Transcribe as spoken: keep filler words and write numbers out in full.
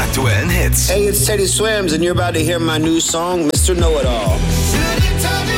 aktuellen Hits. Hey, it's Teddy Swims and you're about to hear my new song, Mister Know-It-All.